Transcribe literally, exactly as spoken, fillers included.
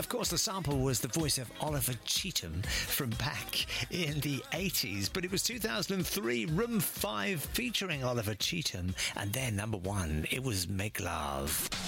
course, the sample was the voice of Oliver Cheetham from back in the eighties, but it was two thousand three, Room five featuring Oliver Cheetham, and their number one, it was Make Love.